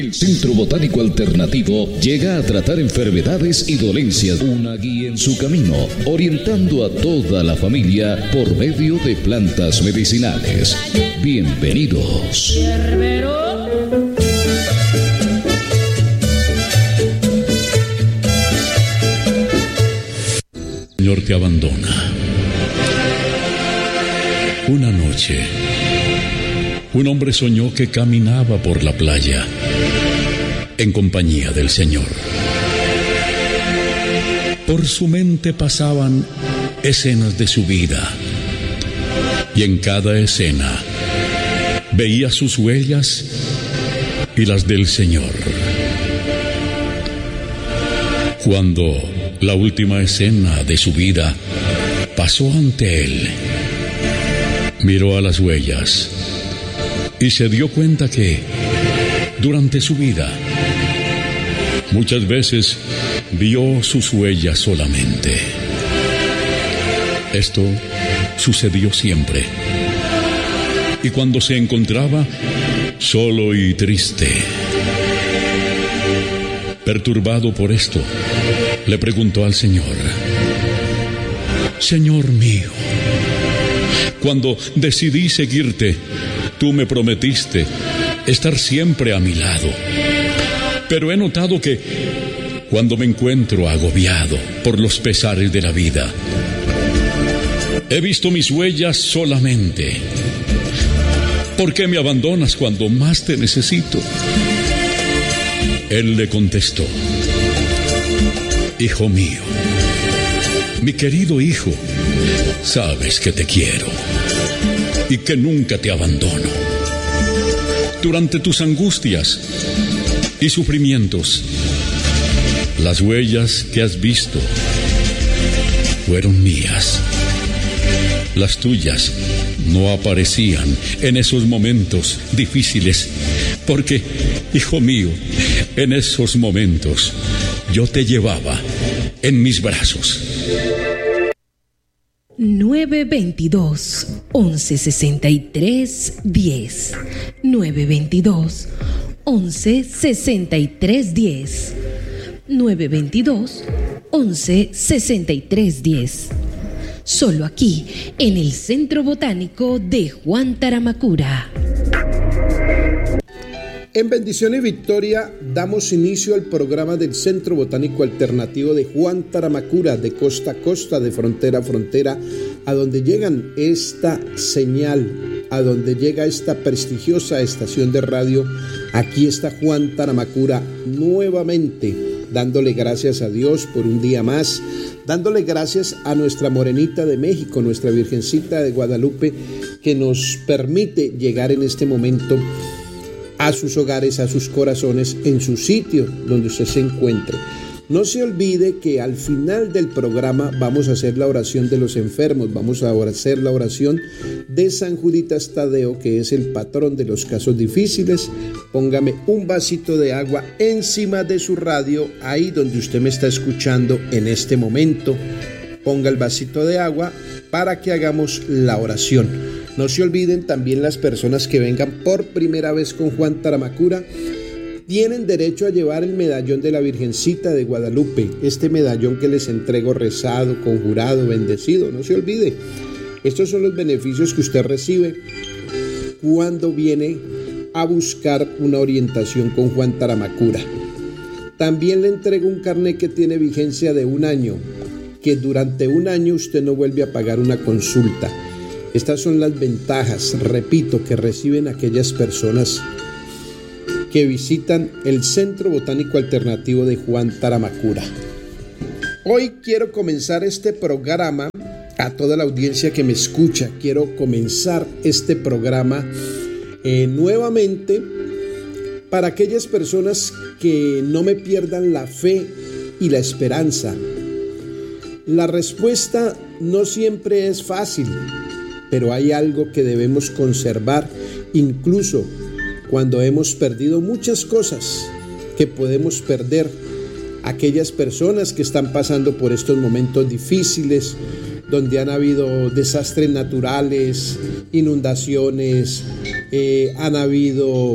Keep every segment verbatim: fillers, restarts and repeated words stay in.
El Centro Botánico Alternativo llega a tratar enfermedades y dolencias, una guía en su camino, orientando a toda la familia por medio de plantas medicinales. Bienvenidos. El Señor te abandona. Una noche, un hombre soñó que caminaba por la playa en compañía del Señor. Por su mente pasaban escenas de su vida, y en cada escena veía sus huellas y las del Señor. Cuando la última escena de su vida pasó ante él, miró a las huellas y se dio cuenta que durante su vida muchas veces vio sus huellas solamente. Esto sucedió siempre. Y cuando se encontraba solo y triste, perturbado por esto, le preguntó al Señor: Señor mío, cuando decidí seguirte, tú me prometiste estar siempre a mi lado. Pero he notado que cuando me encuentro agobiado por los pesares de la vida, he visto mis huellas solamente. ¿Por qué me abandonas cuando más te necesito? Él le contestó: Hijo mío, mi querido hijo, sabes que te quiero y que nunca te abandono. Durante tus angustias y sufrimientos, las huellas que has visto fueron mías. Las tuyas no aparecían en esos momentos difíciles, porque, hijo mío, en esos momentos yo te llevaba en mis brazos. nueve veintidós, once sesenta y tres, diez. nueve veintidós, once sesenta y tres, diez. nueve veintidós, once sesenta y tres, diez. Solo aquí, en el Centro Botánico de Juan Taramacura. En bendición y victoria damos inicio al programa del Centro Botánico Alternativo de Juan Taramacura, de costa a costa, de frontera a frontera, a donde llegan esta señal, a donde llega esta prestigiosa estación de radio. Aquí está Juan Taramacura nuevamente, dándole gracias a Dios por un día más, dándole gracias a nuestra Morenita de México, nuestra Virgencita de Guadalupe, que nos permite llegar en este momento a sus hogares, a sus corazones, en su sitio donde usted se encuentre. No se olvide que al final del programa vamos a hacer la oración de los enfermos, vamos a hacer la oración de San Juditas Tadeo, que es el patrón de los casos difíciles. Póngame un vasito de agua encima de su radio, ahí donde usted me está escuchando en este momento. Ponga el vasito de agua para que hagamos la oración. No se olviden también las personas que vengan por primera vez con Juan Taramacura, tienen derecho a llevar el medallón de la Virgencita de Guadalupe, este medallón que les entrego rezado, conjurado, bendecido. No se olvide, estos son los beneficios que usted recibe cuando viene a buscar una orientación con Juan Taramacura. También le entrego un carnet que tiene vigencia de un año, que durante un año usted no vuelve a pagar una consulta. Estas son las ventajas, repito, que reciben aquellas personas que visitan el Centro Botánico Alternativo de Juan Taramacura. Hoy quiero comenzar este programa, a toda la audiencia que me escucha, quiero comenzar este programa eh, nuevamente para aquellas personas que no me pierdan la fe y la esperanza. La respuesta no siempre es fácil, pero hay algo que debemos conservar, incluso cuando hemos perdido muchas cosas que podemos perder. Aquellas personas que están pasando por estos momentos difíciles, donde han habido desastres naturales, inundaciones, eh, han habido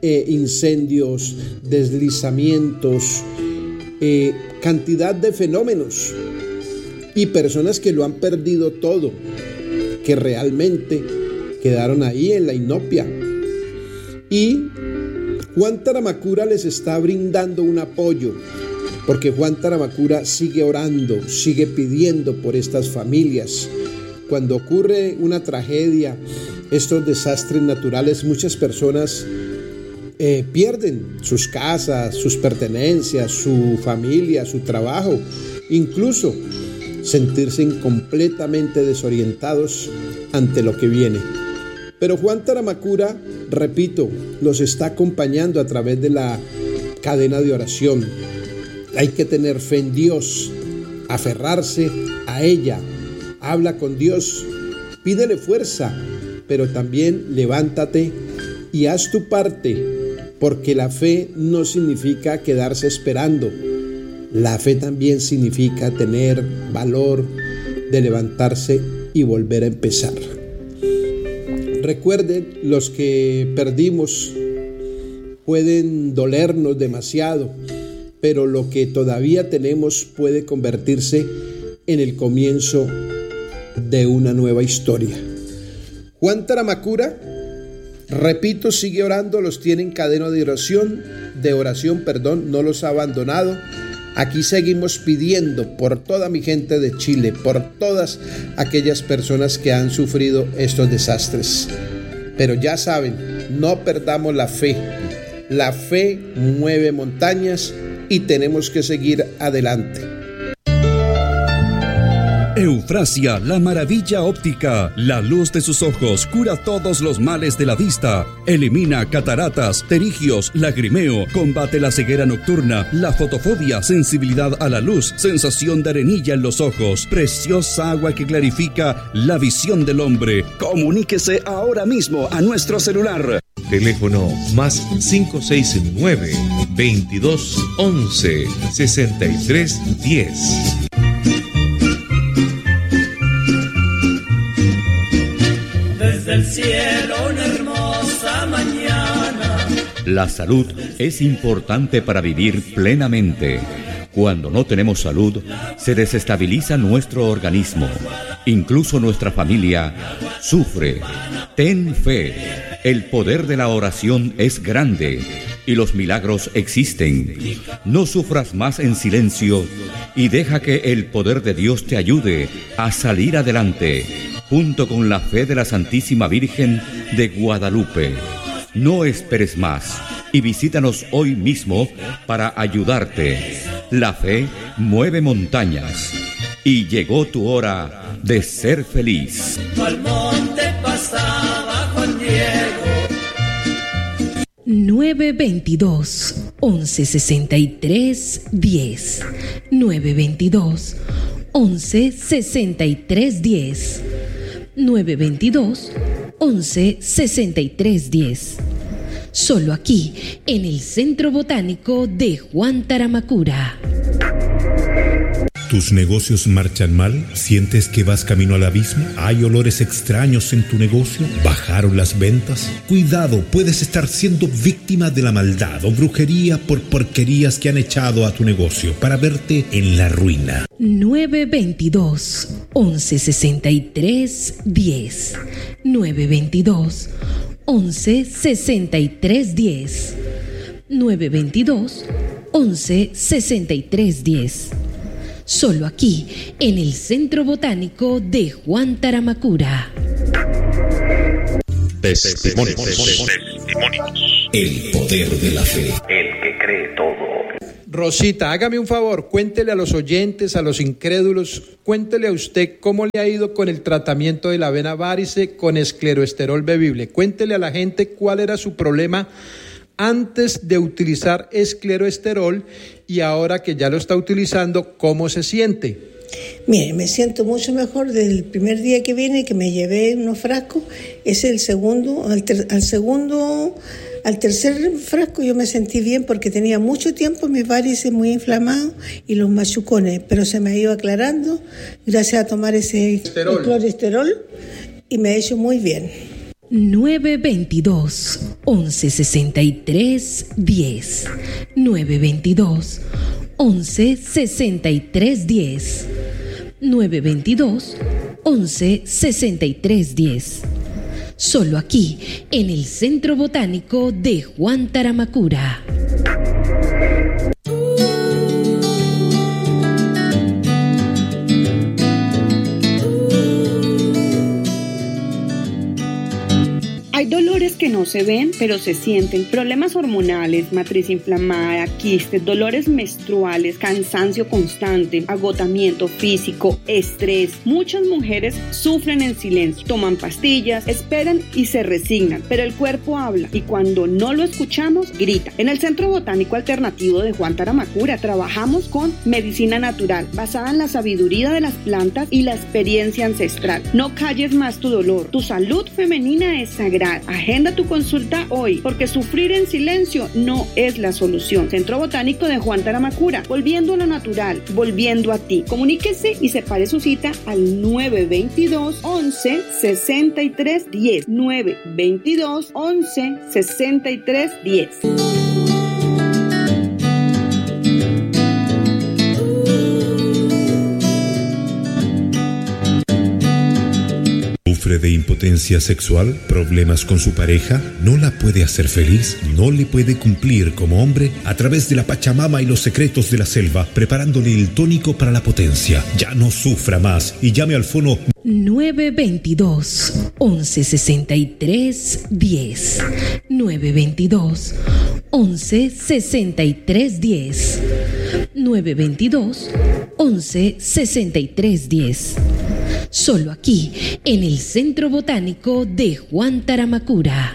eh, incendios, deslizamientos, eh, cantidad de fenómenos y personas que lo han perdido todo, que realmente quedaron ahí en la inopia. Y Juan Taramacura les está brindando un apoyo, porque Juan Taramacura sigue orando, sigue pidiendo por estas familias. Cuando ocurre una tragedia, estos desastres naturales, muchas personas eh, pierden sus casas, sus pertenencias, su familia, su trabajo, incluso sentirse completamente desorientados ante lo que viene. Pero Juan Taramacura, repito, los está acompañando a través de la cadena de oración. Hay que tener fe en Dios, aferrarse a ella. Habla con Dios, pídele fuerza, pero también levántate y haz tu parte, porque la fe no significa quedarse esperando. La fe también significa tener valor de levantarse y volver a empezar. Recuerden, los que perdimos pueden dolernos demasiado, pero lo que todavía tenemos puede convertirse en el comienzo de una nueva historia. Juan Taramacura, repito, sigue orando, los tiene en cadena de oración, de oración, perdón, no los ha abandonado. Aquí seguimos pidiendo por toda mi gente de Chile, por todas aquellas personas que han sufrido estos desastres. Pero ya saben, no perdamos la fe. La fe mueve montañas y tenemos que seguir adelante. Eufrasia, la maravilla óptica. La luz de sus ojos cura todos los males de la vista. Elimina cataratas, pterigios, lagrimeo. Combate la ceguera nocturna, la fotofobia, sensibilidad a la luz, sensación de arenilla en los ojos. Preciosa agua que clarifica la visión del hombre. Comuníquese ahora mismo a nuestro celular. Teléfono más cinco seis nueve, veintidós once, sesenta y tres diez. Desde el cielo una hermosa mañana. La salud es importante para vivir plenamente. Cuando no tenemos salud, se desestabiliza nuestro organismo. Incluso nuestra familia sufre. Ten fe. El poder de la oración es grande y los milagros existen. No sufras más en silencio y deja que el poder de Dios te ayude a salir adelante, junto con la fe de la Santísima Virgen de Guadalupe. No esperes más y visítanos hoy mismo para ayudarte. La fe mueve montañas y llegó tu hora de ser feliz. Al monte pasaba Juan Diego. nueve veintidós, once sesenta y tres, diez. nueve veintidós, once sesenta y tres, diez. nueve veintidós, once sesenta y tres, diez. Solo aquí, en el Centro Botánico de Juan Taramacura. ¿Tus negocios marchan mal? ¿Sientes que vas camino al abismo? ¿Hay olores extraños en tu negocio? ¿Bajaron las ventas? Cuidado, puedes estar siendo víctima de la maldad o brujería por porquerías que han echado a tu negocio para verte en la ruina. nueve veintidós, once sesenta y tres, diez. nueve veintidós, once sesenta y tres, diez. nueve veintidós, once sesenta y tres, diez. Solo aquí, en el Centro Botánico de Juan Taramacura. Testimonios. El poder de la fe. El que cree todo. Rosita, hágame un favor, cuéntele a los oyentes, a los incrédulos, cuéntele a usted cómo le ha ido con el tratamiento de la vena varice con escleroesterol bebible. Cuéntele a la gente cuál era su problema antes de utilizar escleroesterol y ahora que ya lo está utilizando, ¿cómo se siente? Mire, me siento mucho mejor desde el primer día que vine, que me llevé unos frascos. Es el segundo, al, ter, al segundo, al tercer frasco yo me sentí bien porque tenía mucho tiempo mis varices muy inflamados y los machucones, pero se me ha ido aclarando gracias a tomar ese clorestetrol y me ha hecho muy bien. nueve dos dos, once sesenta y tres, diez. nueve dos dos, once sesenta y tres, diez. nueve dos dos, once sesenta y tres, diez. Solo aquí, en el Centro Botánico de Juan Taramacura. Hay dolores que no se ven, pero se sienten. Problemas hormonales, matriz inflamada, quistes, dolores menstruales, cansancio constante, agotamiento físico, estrés. Muchas mujeres sufren en silencio, toman pastillas, esperan y se resignan, pero el cuerpo habla y cuando no lo escuchamos, grita. En el Centro Botánico Alternativo de Juan Taramacura trabajamos con medicina natural, basada en la sabiduría de las plantas y la experiencia ancestral. No calles más tu dolor. Tu salud femenina es sagrada. Agenda tu consulta hoy, porque sufrir en silencio no es la solución. Centro Botánico de Juan Taramacura, volviendo a lo natural, volviendo a ti. Comuníquese y separe su cita al nueve dos dos, once sesenta y tres, diez. nueve dos dos, once sesenta y tres, diez. ¿Sufre de impotencia sexual? ¿Problemas con su pareja? ¿No la puede hacer feliz? ¿No le puede cumplir como hombre? A través de la Pachamama y los secretos de la selva, preparándole el tónico para la potencia. Ya no sufra más y llame al fono nueve dos dos, once sesenta y tres, diez. nueve dos dos, once sesenta y tres, diez. nueve dos dos, once sesenta y tres, diez. Solo aquí, en el Centro Botánico de Juan Taramacura.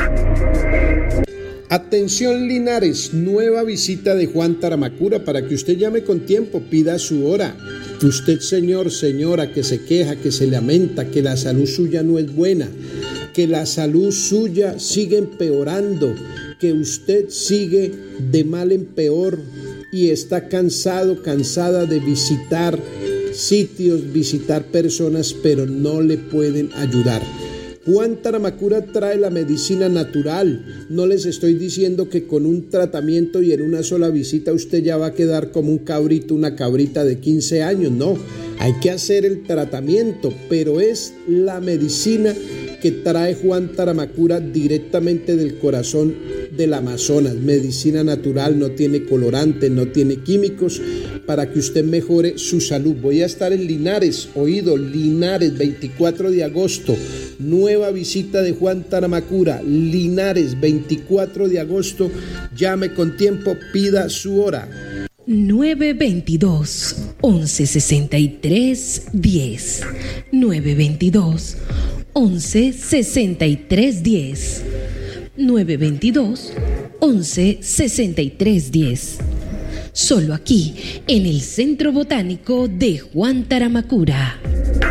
Atención Linares, nueva visita de Juan Taramacura para que usted llame con tiempo, pida su hora. Usted, señor, señora, que se queja, que se lamenta, que la salud suya no es buena, que la salud suya sigue empeorando, que usted sigue de mal en peor y está cansado, cansada de visitar sitios, visitar personas, pero no le pueden ayudar. Juan Taramacura trae la medicina natural. No les estoy diciendo que con un tratamiento y en una sola visita usted ya va a quedar como un cabrito, una cabrita de quince años. No, hay que hacer el tratamiento, pero es la medicina que trae Juan Taramacura directamente del corazón del Amazonas. Medicina natural, no tiene colorantes, no tiene químicos, para que usted mejore su salud. Voy a estar en Linares, oído, Linares, veinticuatro de agosto, nueva visita de Juan Taramacura, Linares, veinticuatro de agosto, llame con tiempo, pida su hora. nueve dos dos, once sesenta y tres, diez. nueve dos dos, once sesenta y tres, diez. nueve dos dos, once sesenta y tres, diez. Solo aquí, en el Centro Botánico de Juan Taramacura.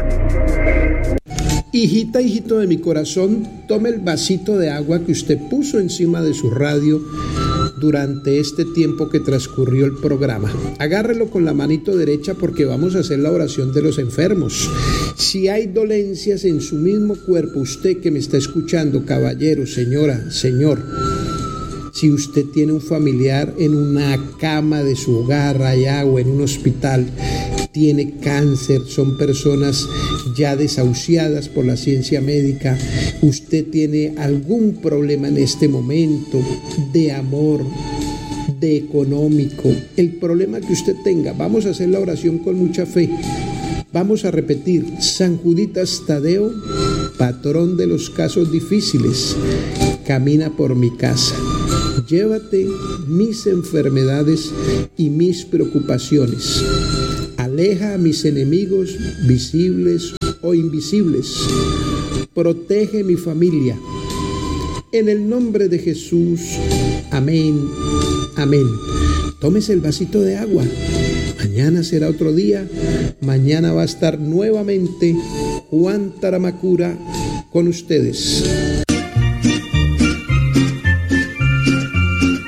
Hijita, hijito de mi corazón, tome el vasito de agua que usted puso encima de su radio durante este tiempo que transcurrió el programa. Agárrelo con la manito derecha porque vamos a hacer la oración de los enfermos. Si hay dolencias en su mismo cuerpo, usted que me está escuchando, caballero, señora, señor, si usted tiene un familiar en una cama de su hogar allá o en un hospital, tiene cáncer, son personas ya desahuciadas por la ciencia médica, usted tiene algún problema en este momento de amor, de económico, el problema que usted tenga, vamos a hacer la oración con mucha fe. Vamos a repetir: San Juditas Tadeo, patrón de los casos difíciles, camina por mi casa. Llévate mis enfermedades y mis preocupaciones. Aleja a mis enemigos, visibles o invisibles. Protege mi familia. En el nombre de Jesús. Amén. Amén. Tómese el vasito de agua. Mañana será otro día. Mañana va a estar nuevamente Juan Taramacura con ustedes.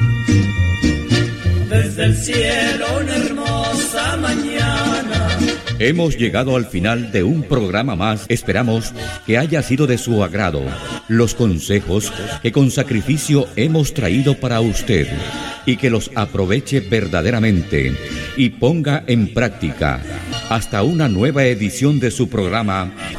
Desde el cielo una hermosa mañana Hemos llegado al final de un programa más. Esperamos que haya sido de su agrado los consejos que con sacrificio hemos traído para usted y que los aproveche verdaderamente y ponga en práctica. Hasta una nueva edición de su programa